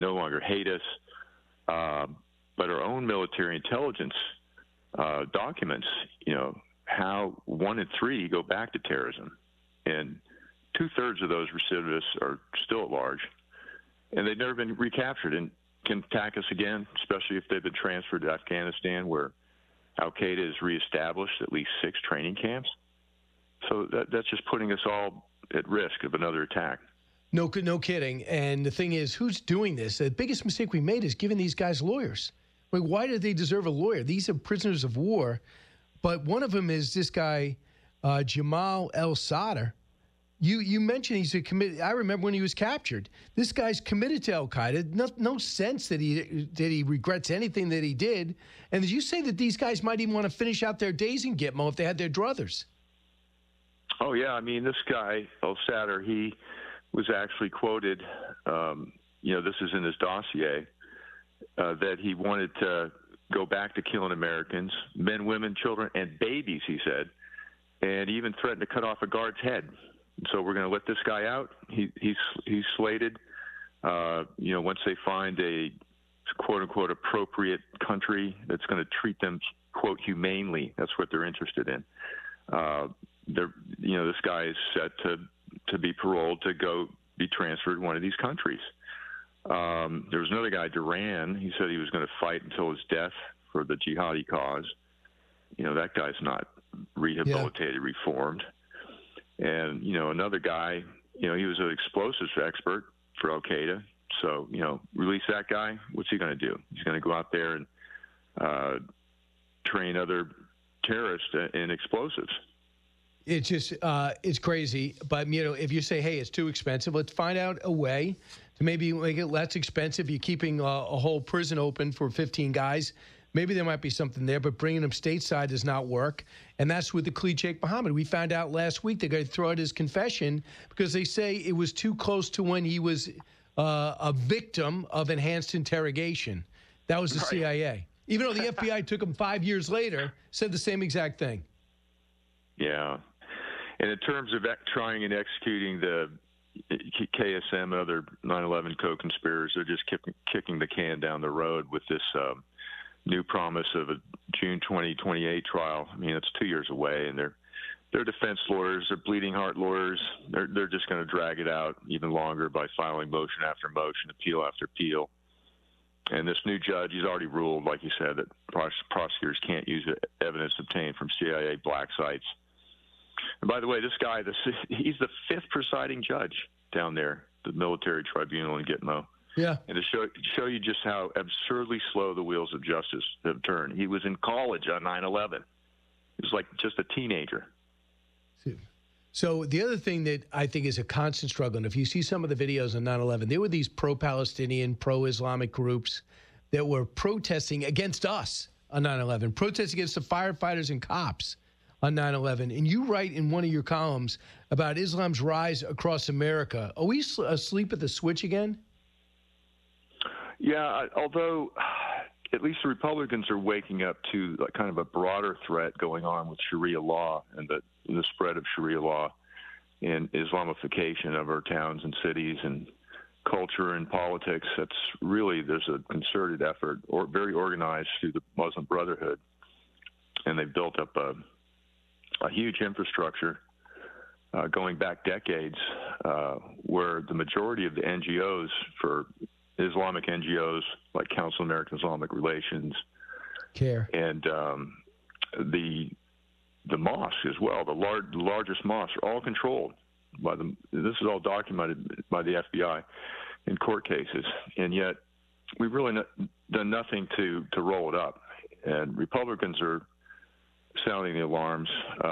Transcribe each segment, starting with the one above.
no longer hate us, but our own military intelligence documents, how 1 in 3 go back to terrorism, and 2/3 of those recidivists are still at large, and they've never been recaptured and can attack us again, especially if they've been transferred to Afghanistan, where Al-Qaeda has reestablished at least 6 training camps. So that's just putting us all at risk of another attack. No kidding. And the thing is, who's doing this? The biggest mistake we made is giving these guys lawyers. Like, why do they deserve a lawyer? These are prisoners of war. But one of them is this guy, Jamal El-Sadr. You mentioned he's a committed. I remember when he was captured. This guy's committed to Al-Qaeda. No sense that he regrets anything that he did. And did you say that these guys might even want to finish out their days in Gitmo if they had their druthers? Oh, yeah. I mean, this guy, El-Sadr, he was actually quoted, this is in his dossier, that he wanted to go back to killing Americans, men, women, children, and babies, he said, and he even threatened to cut off a guard's head. So we're going to let this guy out. He's slated, once they find a quote-unquote appropriate country that's going to treat them, quote, humanely. That's what they're interested in. This guy is set to be paroled to go be transferred to one of these countries. There was another guy, Duran. He said he was going to fight until his death for the jihadi cause. That guy's not rehabilitated, reformed. And, another guy, he was an explosives expert for Al-Qaeda. So, release that guy. What's he going to do? He's going to go out there and train other terrorists in explosives. It's just, it's crazy. But, if you say, hey, it's too expensive, let's find out a way to maybe make it less expensive. You're keeping a whole prison open for 15 guys. Maybe there might be something there, but bringing them stateside does not work. And that's with the Khalid Sheikh Mohammed. We found out last week they're going to throw out his confession because they say it was too close to when he was a victim of enhanced interrogation. That was the CIA. Even though the FBI took him 5 years later, said the same exact thing. Yeah. And in terms of trying and executing the KSM and other 9/11 co-conspirators, they're just kicking the can down the road with this new promise of a June 2028 trial. I mean, it's 2 years away, and they're defense lawyers, they're bleeding heart lawyers. They're just going to drag it out even longer by filing motion after motion, appeal after appeal. And this new judge, he's already ruled, like you said, that prosecutors can't use evidence obtained from CIA black sites. And by the way, this guy, he's the 5th presiding judge down there, the military tribunal in Gitmo. Yeah. And to show you just how absurdly slow the wheels of justice have turned. He was in college on 9/11. He was like just a teenager. So the other thing that I think is a constant struggle, and if you see some of the videos on 9/11, there were these pro-Palestinian, pro-Islamic groups that were protesting against us on 9/11, protesting against the firefighters and cops on 9/11. And you write in one of your columns about Islam's rise across America. Are we asleep at the switch again? Yeah, although at least the Republicans are waking up to kind of a broader threat going on with Sharia law and the spread of Sharia law and Islamification of our towns and cities and culture and politics. That's really, there's a concerted effort, or very organized through the Muslim Brotherhood, and they've built up a huge infrastructure going back decades where the majority of the NGOs for Islamic NGOs like Council of American Islamic Relations, CARE, and the mosques as well, the largest mosques are all controlled by this is all documented by the FBI in court cases, and yet we've really done nothing to roll it up. And Republicans are sounding the alarms,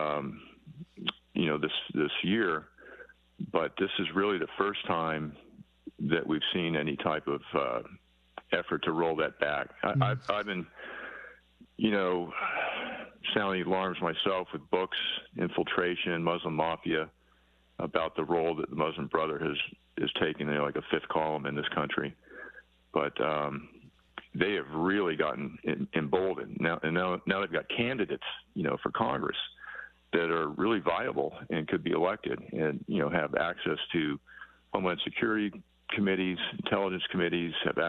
this year, but this is really the first time that we've seen any type of effort to roll that back. I've been, sounding alarms myself with books, Infiltration, Muslim Mafia, about the role that the Muslim Brotherhood is taking, like a 5th column in this country. But they have really gotten emboldened. Now they've got candidates, for Congress that are really viable and could be elected and, have access to Homeland Security committees, intelligence committees have